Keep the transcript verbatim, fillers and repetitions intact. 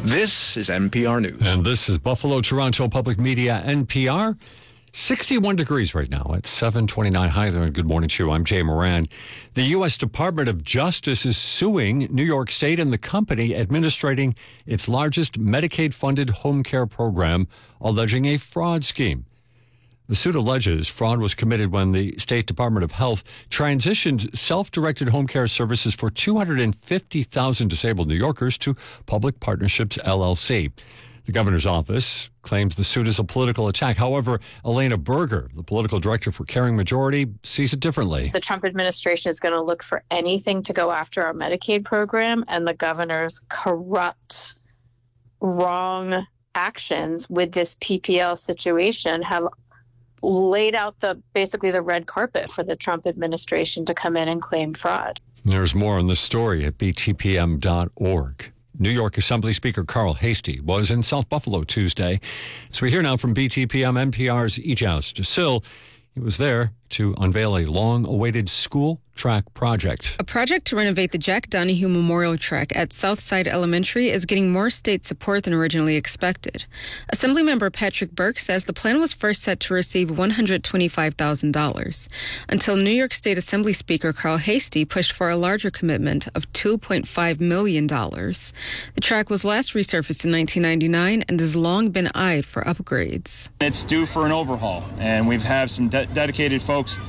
This is N P R News. And this is Buffalo Toronto Public Media, N P R. sixty-one degrees right now at seven twenty-nine. Hi there, and good morning to you. I'm Jay Moran. The U S Department of Justice is suing New York State and the company administrating its largest Medicaid-funded home care program, alleging a fraud scheme. The suit alleges fraud was committed when the State Department of Health transitioned self-directed home care services for two hundred fifty thousand disabled New Yorkers to Public Partnerships, L L C. The governor's office claims the suit is a political attack. However, Elena Berger, the political director for Caring Majority, sees it differently. The Trump administration is going to look for anything to go after our Medicaid program, and the governor's corrupt, wrong actions with this P P L situation have laid out the basically the red carpet for the Trump administration to come in and claim fraud. There's more on this story at B T P M dot org. New York Assembly Speaker Carl Heastie was in South Buffalo Tuesday. So we hear now from B T P M N P R's Ejoust Desil. He was there to unveil a long-awaited school track project. A project to renovate the Jack Donahue Memorial Track at Southside Elementary is getting more state support than originally expected. Assemblymember Patrick Burke says the plan was first set to receive one hundred twenty-five thousand dollars, until New York State Assembly Speaker Carl Heastie pushed for a larger commitment of two point five million dollars. The track was last resurfaced in nineteen ninety-nine and has long been eyed for upgrades. It's due for an overhaul, and we've had some de- dedicated folks